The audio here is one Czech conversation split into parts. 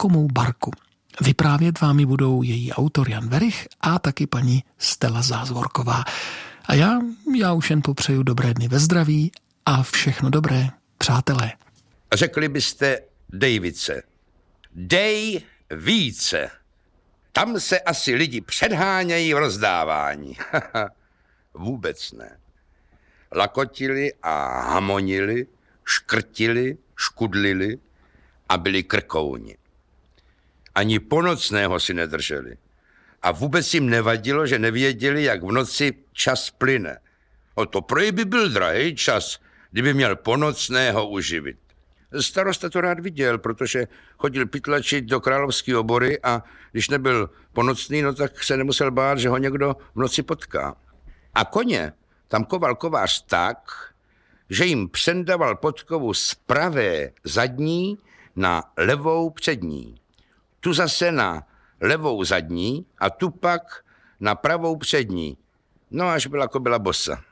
Lakomou barku. Vyprávět vám ji budou její autor Jan Werich a taky paní Stella Zázvorková. A já už jen popřeju dobré dny ve zdraví a všechno dobré, přátelé. Řekli byste dej více. Dej více. Tam se asi lidi předhánějí v rozdávání. Vůbec ne. Lakotili a hamonili, škrtili, škudlili a byli krkouni. Ani ponocného si nedrželi. A vůbec jim nevadilo, že nevěděli, jak v noci čas plyne. O to prej by byl drahý čas, kdyby měl ponocného uživit. Starosta to rád viděl, protože chodil pytlačit do Královské obory a když nebyl ponocný, no tak se nemusel bát, že ho někdo v noci potká. A koně tam koval kovář tak, že jim přendával podkovu z pravé zadní na levou přední. Tu zase na levou zadní a tu pak na pravou přední. No až byla kobyla bosa.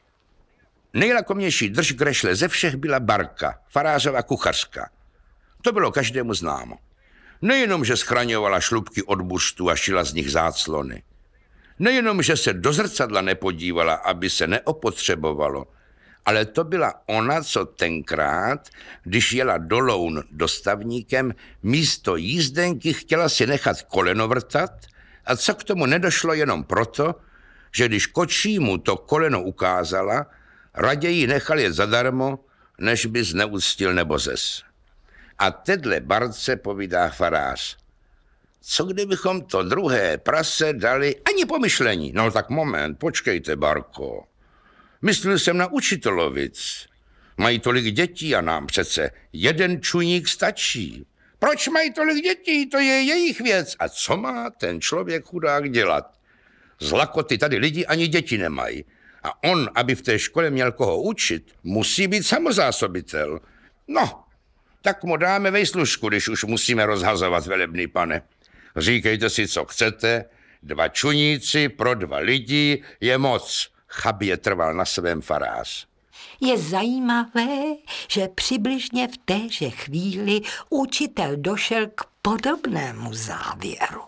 Nejlakomnější drž grešle ze všech byla Barka, farářova kuchařka. To bylo každému známo. Nejenom, že schraňovala šlubky od buřtů a šila z nich záclony. Nejenom, že se do zrcadla nepodívala, aby se neopotřebovalo, ale to byla ona, co tenkrát, když jela do Loun dostavníkem, místo jízdenky chtěla si nechat koleno vrtat a co k tomu nedošlo jenom proto, že když kočímu to koleno ukázala, raději nechal jet zadarmo, než by zneuctil nebo zes. A tedle Barce povídá farář. Co kdybychom to druhé prase dali ani pomyšlení? No tak moment, počkejte, Barko. Myslel jsem na učitelovic. Mají tolik dětí a nám přece jeden čuník stačí. Proč mají tolik dětí? To je jejich věc. A co má ten člověk chudák dělat? Z lakoty tady lidi ani děti nemají. A on, aby v té škole měl koho učit, musí být samozásobitel. No, tak mu dáme vejslužku, když už musíme rozhazovat, velebný pane. Říkejte si, co chcete. 2 čuníci pro 2 lidi je moc. Chabě trval na svém farář. Je zajímavé, že přibližně v téže chvíli učitel došel k podobnému závěru.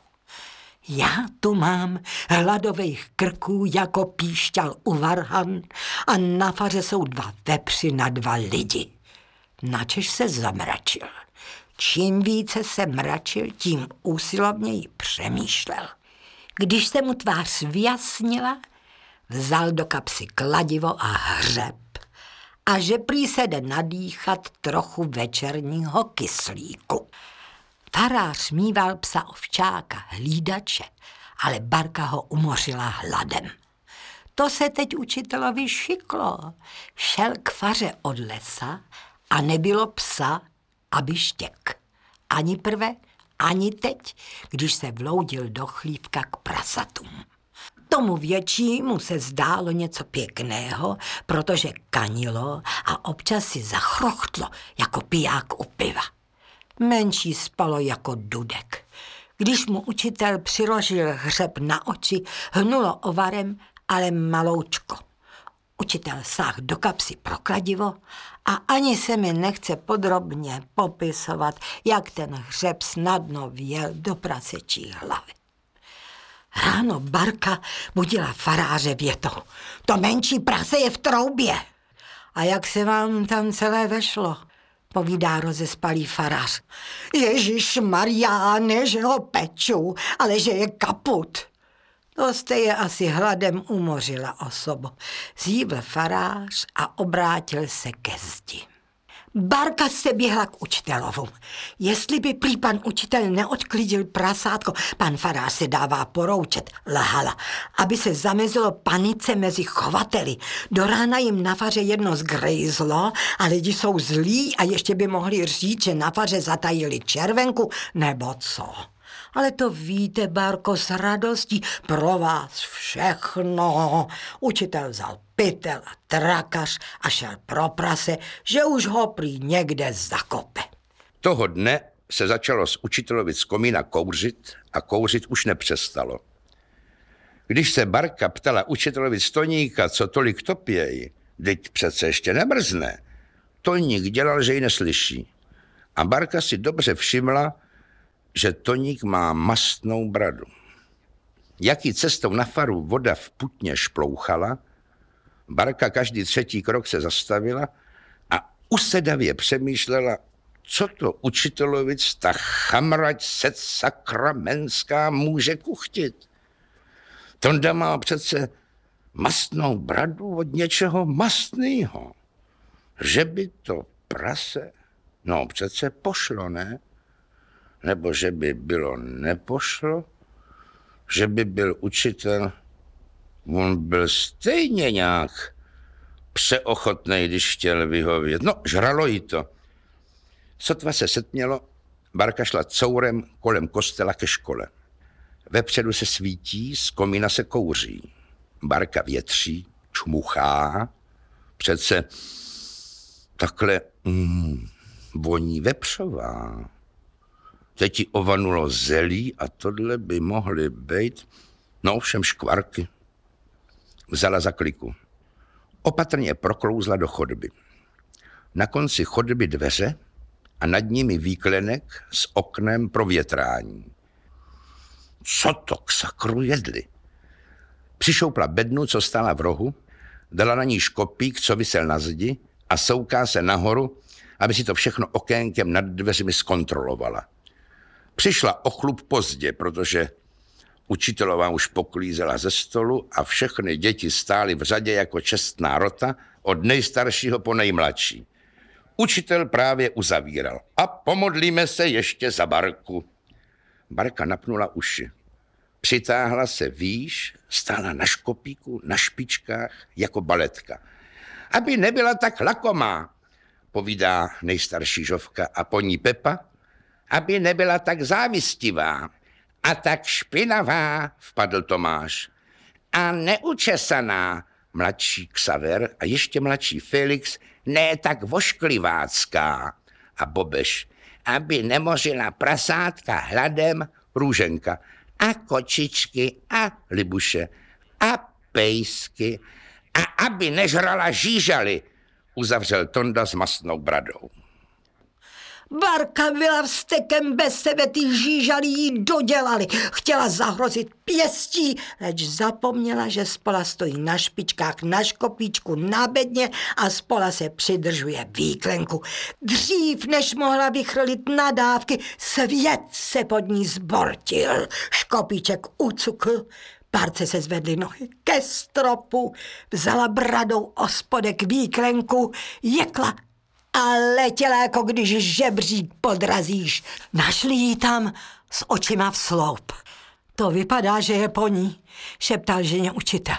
Já tu mám hladových krků jako píšťal u varhan a na faře jsou 2 vepři na 2 lidi. Načež se zamračil. Čím více se mračil, tím úsilovněji přemýšlel. Když se mu tvář vyjasnila, vzal do kapsy kladivo a hřeb a že prý se jde nadýchat trochu večerního kyslíku. Farář mýval psa ovčáka, hlídače, ale Barka ho umořila hladem. To se teď učitelovi šiklo. Šel k faře od lesa a nebylo psa, aby štěk. Ani prve, ani teď, když se vloudil do chlívka k prasatům. Tomu většímu se zdálo něco pěkného, protože kanilo a občas si zachrochtlo jako piják u piva. Menší spalo jako dudek. Když mu učitel přiložil hřeb na oči, hnulo ovarem, ale maloučko. Učitel sáhl do kapsy pro kladivo a ani se mi nechce podrobně popisovat, jak ten hřeb snadno vjel do prasečí hlavy. Ráno Barka budila faráře větou. To menší prase je v troubě. A jak se vám tam celé vešlo? Povídá rozespalý farář. Ježišmarjá, ne, že ho peču, ale že je kaput. To jste je asi hladem umořila, osobo. Zívl farář a obrátil se ke zdi. Barka se běhla k učitelovu. Jestli by prý pan učitel neodklidil prasátko, pan farář se dává poroučet, lhala, aby se zamezilo panice mezi chovateli. Do rána jim na faře jedno zgrejzlo a lidi jsou zlí a ještě by mohli říct, že na faře zatajili červenku nebo co. Ale to víte, Barko, s radostí pro vás všechno. Učitel vzal pytel a trakař a šel pro prase, že už ho prý někde zakope. Toho dne se začalo z učitelovic z komína kouřit a kouřit už nepřestalo. Když se Barka ptala učitelovic Toníka, co tolik topěj, teď přece ještě nemrzne, Toník dělal, že ji neslyší. A Barka si dobře všimla, že Toník má mastnou bradu. Jaký cestou na faru voda v putně šplouchala, Barka každý třetí krok se zastavila a usedavě přemýšlela, co to učitelovic ta chamrať set sakramenská může kuchtit. Tonda má přece mastnou bradu od něčeho mastného. Že by to prase, no přece pošlo, ne? Nebo že by bylo nepošlo? Že by byl učitel, on byl stejně nějak přeochotnej, když chtěl vyhovět. No, žralo jí to. Sotva se setmělo, Barka šla courem kolem kostela ke škole. Vepředu se svítí, z komína se kouří. Barka větří, čmuchá. Přece takhle voní vepřová. Teď ti ovanulo zelí a tohle by mohly být, no všem škvarky. Vzala za kliku. Opatrně proklouzla do chodby. Na konci chodby dveře a nad nimi výklenek s oknem pro větrání. Co to k sakru jedli? Přišoupla bednu, co stála v rohu, dala na ní škopík, co visel na zdi a souká se nahoru, aby si to všechno okénkem nad dveřmi zkontrolovala. Přišla o chlup pozdě, protože učitelová už poklízela ze stolu a všechny děti stály v řadě jako čestná rota od nejstaršího po nejmladší. Učitel právě uzavíral. A pomodlíme se ještě za Barku. Barka napnula uši. Přitáhla se výš, stála na škopíku, na špičkách, jako baletka. Aby nebyla tak lakomá, povídá nejstarší Žovka a po ní Pepa, aby nebyla tak závistivá a tak špinavá, vpadl Tomáš, a neučesaná, mladší Xaver a ještě mladší Felix, ne tak vošklivácká. A Bobeš, aby nemořila prasátka hladem, Růženka, a kočičky a Libuše a pejsky a aby nežrala žížaly, uzavřel Tonda s mastnou bradou. Barka byla vztekem bez sebe, ty žížaly jí dodělali. Chtěla zahrozit pěstí, leč zapomněla, že spola stojí na špičkách, na škopíčku, na bedně a spola se přidržuje výklenku. Dřív, než mohla vychrlit nadávky, svět se pod ní zbortil. Škopíček ucukl, Barce se zvedly nohy ke stropu, vzala bradou ospodek výklenku, jekla a letěla, jako když žebřík podrazíš. Našli ji tam s očima v sloup. To vypadá, že je po ní, šeptal ženě učitel.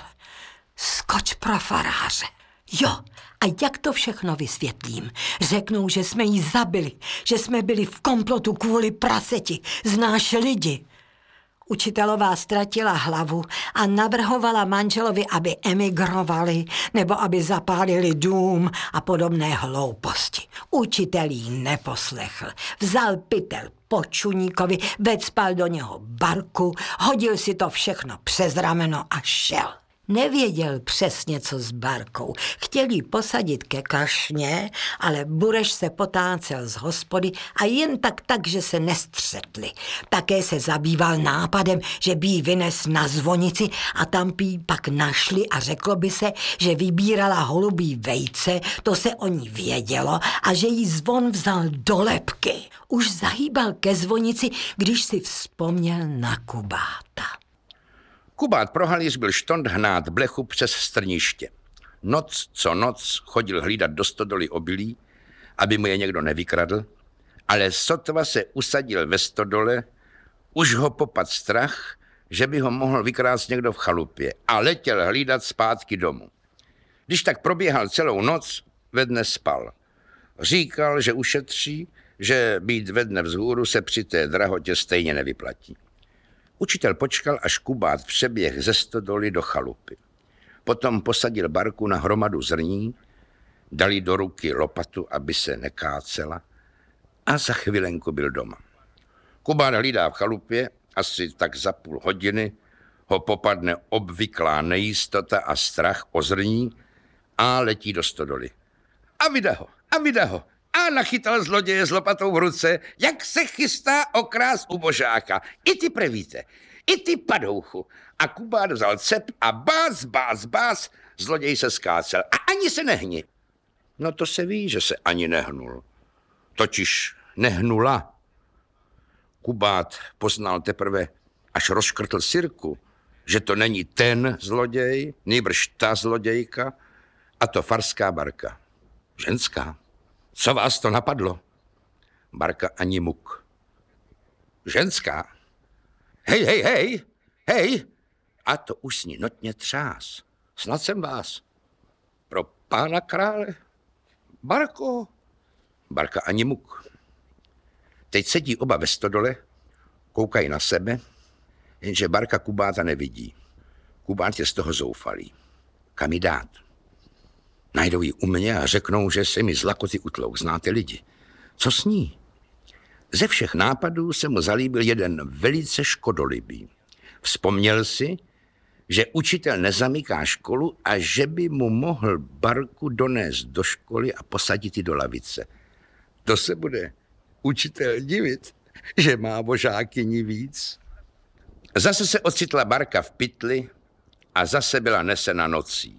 Skoč pro faráře. Jo, a jak to všechno vysvětlím? Řeknou, že jsme ji zabili, že jsme byli v komplotu kvůli praseti. Znáš lidi? Učitelová ztratila hlavu a navrhovala manželovi, aby emigrovali nebo aby zapálili dům a podobné hlouposti. Učitel jí neposlechl. Vzal pytel po čuníkovi, vecpal do něho Barku, hodil si to všechno přes rameno a šel. Nevěděl přesně, co s Barkou. Chtěl jí posadit ke kašně, ale Bureš se potácel z hospody a jen tak, že se nestřetli. Také se zabýval nápadem, že by jí vynes na zvonici a tam by jí pak našli a řeklo by se, že vybírala holubí vejce, to se o ní vědělo a že jí zvon vzal do lebky. Už zahýbal ke zvonici, když si vzpomněl na Kubáta. Kubát pro halíř byl štond hnát blechu přes strniště. Noc co noc chodil hlídat do stodoly obilí, aby mu je někdo nevykradl, ale sotva se usadil ve stodole, už ho popad strach, že by ho mohl vykrást někdo v chalupě a letěl hlídat zpátky domů. Když tak proběhal celou noc, ve dne spal. Říkal, že ušetří, že být ve dne vzhůru se při té drahotě stejně nevyplatí. Učitel počkal, až Kubát přeběh ze stodoly do chalupy. Potom posadil Barku na hromadu zrní, dal jí do ruky lopatu, aby se nekácela, a za chvilenku byl doma. Kubát hlídá v chalupě, asi tak za půl hodiny ho popadne obvyklá nejistota a strach o zrní a letí do stodoly. A vida ho, a nachytal zloděje s lopatou v ruce, jak se chystá okrást ubožáka. I ty prevíte, i ty padouchu. A Kubát vzal cep a bác, zloděj se skácel. A ani se nehni. No to se ví, že se ani nehnul. Totiž nehnula. Kubát poznal teprve, až rozškrtl sirku, že to není ten zloděj, nýbrž ta zlodějka, a to farská Barka. Ženská. Co vás to napadlo? Barka ani muk. Ženská. Hej. A to už s ní notně třás. Snad jsem vás. Pro pána krále. Barko. Barka ani muk. Teď sedí oba ve stodole, koukají na sebe, jenže Barka Kubáta nevidí. Kubát je z toho zoufalý. Kam ji dát? Najdou ji u mě a řeknou, že se mi z lakoty utlou. Znáte lidi. Co s ní? Ze všech nápadů se mu zalíbil jeden velice škodolibý. Vzpomněl si, že učitel nezamyká školu a že by mu mohl Barku donést do školy a posadit ji do lavice. To se bude učitel divit, že má vožákyni víc. Zase se ocitla Barka v pytli a zase byla nesena nocí.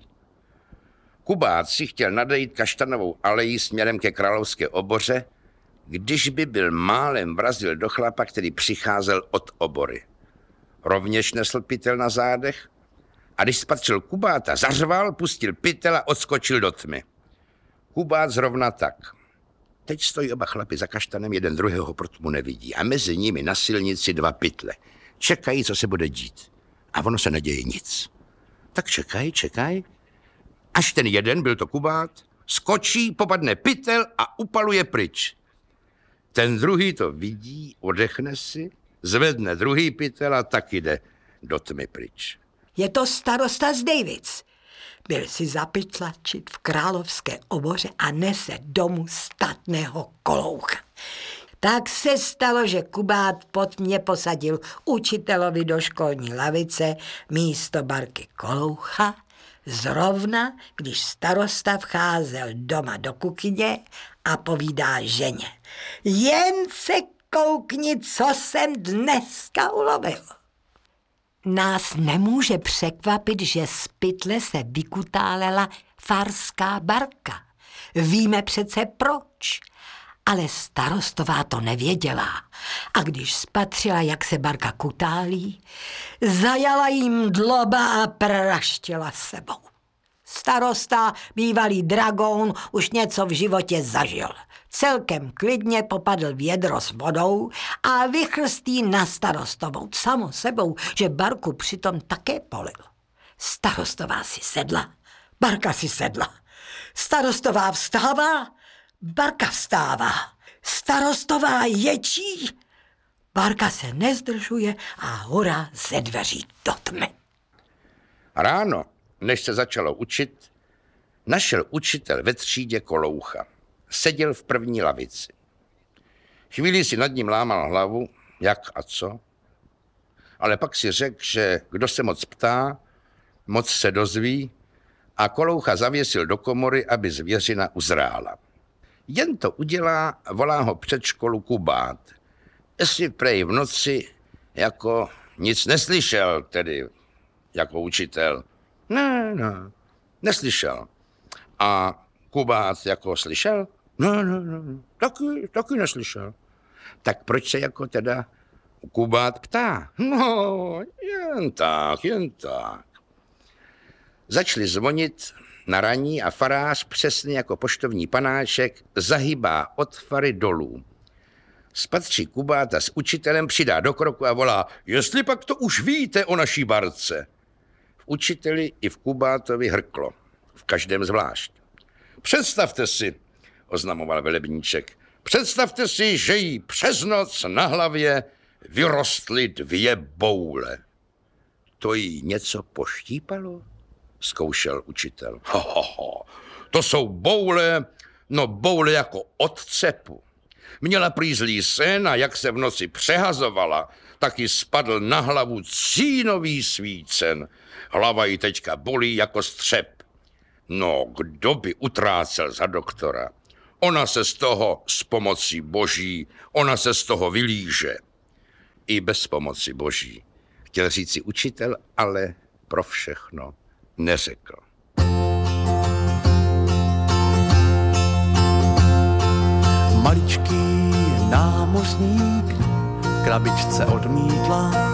Kubát si chtěl nadejít Kaštanovou alejí směrem ke Královské oboře, když by byl málem vrazil do chlapa, který přicházel od obory. Rovněž nesl pytel na zádech a když spatřil Kubáta, zařval, pustil pytel a odskočil do tmy. Kubát zrovna tak. Teď stojí oba chlapi za Kaštanem, jeden druhého pro tmu nevidí a mezi nimi na silnici dva pytle. Čekají, co se bude dít. A ono se neděje nic. Tak čekají. Až ten jeden, byl to Kubát, skočí, popadne pytel a upaluje pryč. Ten druhý to vidí, odechne si, zvedne druhý pytel a taky jde do tmy pryč. Je to starosta z Davids. Byl si zapytlačit v Královské oboře a nese domů statného koloucha. Tak se stalo, že Kubát pod mě posadil učitelovi do školní lavice místo Barky koloucha, zrovna, když starosta vcházel doma do kuchyně a povídá ženě. Jen se koukni, co jsem dneska ulovil. Nás nemůže překvapit, že z pytle se vykutálela farská Barka. Víme přece proč. Ale starostová to nevěděla. A když spatřila, jak se Barka kutálí, zajala jim dloba a praštila sebou. Starosta, bývalý dragoun, už něco v životě zažil. Celkem klidně popadl vědro s vodou a vychrstí na starostovou. Samo sebou, že Barku přitom také polil. Starostová si sedla, Barka si sedla. Starostová vstává, Barka vstává. Starostová ječí, Barka se nezdržuje a hurá ze dveří do tmy. Ráno, než se začalo učit, našel učitel ve třídě koloucha. Seděl v první lavici. Chvíli si nad ním lámal hlavu, jak a co, ale pak si řekl, že kdo se moc ptá, moc se dozví a koloucha zavěsil do komory, aby zvěřina uzrála. Jen to udělá, volá ho před školu Kubát. Jestli prej v noci jako nic neslyšel, tedy jako učitel. Ne, neslyšel. A Kubát jako slyšel? Ne, taky neslyšel. Tak proč se jako teda Kubát ptá? No, jen tak. Začali zvonit na raní a farář, přesně jako poštovní panáček, zahybá od fary dolů. Spatří Kubáta s učitelem, přidá do kroku a volá, jestli pak to už víte o naší Barce. V učiteli i v Kubátovi hrklo, v každém zvlášť. Představte si, oznamoval velebníček, představte si, že jí přes noc na hlavě vyrostly 2 boule. To jí něco poštípalo? Zkoušel učitel. To jsou boule, no boule jako od cepu. Měla prý zlý sen a jak se v noci přehazovala, tak jí spadl na hlavu cínový svícen. Hlava jí teďka bolí jako střep. No, kdo by utrácel za doktora? Ona se z toho s pomocí Boží, ona se z toho vylíže. I bez pomoci Boží. Chtěl říci učitel, ale pro všechno neřekl. Maličký námořník krabičce odmítla